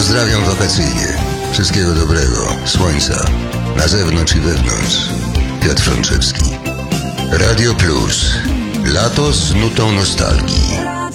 Pozdrawiam wakacyjnie. Wszystkiego dobrego, słońca, na zewnątrz i wewnątrz. Piotr Frączewski. Radio Plus. Lato z nutą nostalgii.